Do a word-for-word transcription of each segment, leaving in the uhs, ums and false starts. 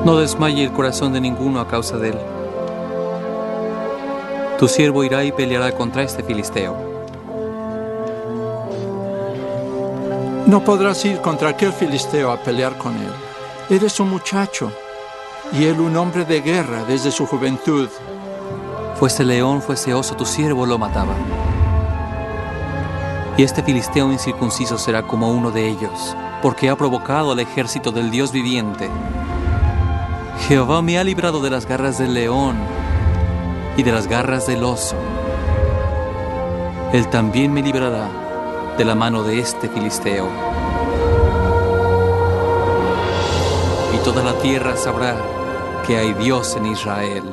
No desmaye el corazón de ninguno a causa de él. Tu siervo irá y peleará contra este filisteo. No podrás ir contra aquel filisteo a pelear con él. Eres un muchacho, y él un hombre de guerra desde su juventud. Fuese león, fuese oso, tu siervo lo mataba. Y este filisteo incircunciso será como uno de ellos, porque ha provocado al ejército del Dios viviente. Jehová me ha librado de las garras del león y de las garras del oso. Él también me librará de la mano de este filisteo. Y toda la tierra sabrá que hay Dios en Israel.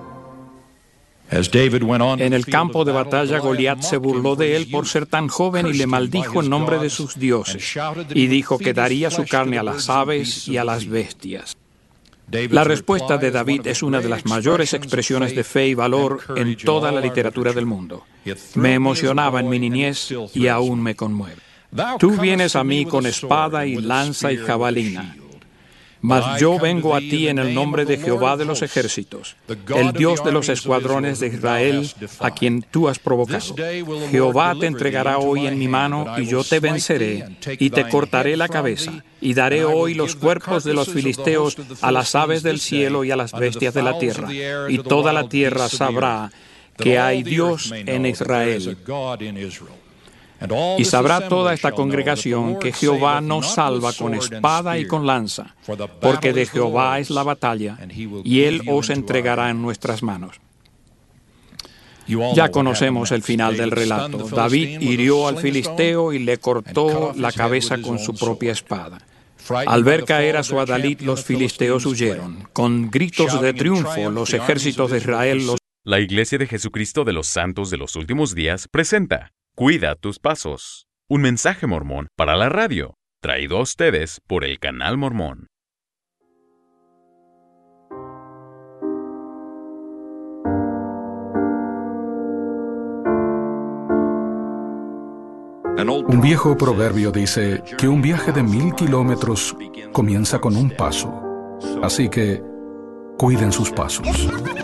En el campo de batalla, Goliat se burló de él por ser tan joven y le maldijo en nombre de sus dioses, y dijo que daría su carne a las aves y a las bestias. La respuesta de David es una de las mayores expresiones de fe y valor en toda la literatura del mundo. Me emocionaba en mi niñez y aún me conmueve. Tú vienes a mí con espada y lanza y jabalina, mas yo vengo a ti en el nombre de Jehová de los ejércitos, el Dios de los escuadrones de Israel, a quien tú has provocado. Jehová te entregará hoy en mi mano, y yo te venceré, y te cortaré la cabeza, y daré hoy los cuerpos de los filisteos a las aves del cielo y a las bestias de la tierra, y toda la tierra sabrá que hay Dios en Israel. Y sabrá toda esta congregación que Jehová nos salva con espada y con lanza, porque de Jehová es la batalla, y Él os entregará en nuestras manos. Ya conocemos el final del relato. David hirió al filisteo y le cortó la cabeza con su propia espada. Al ver caer a su adalid, los filisteos huyeron. Con gritos de triunfo, los ejércitos de Israel los... La Iglesia de Jesucristo de los Santos de los Últimos Días presenta Cuida tus pasos, un mensaje mormón para la radio, traído a ustedes por el Canal Mormón. Un viejo proverbio dice que un viaje de mil kilómetros comienza con un paso. Así que, cuiden sus pasos.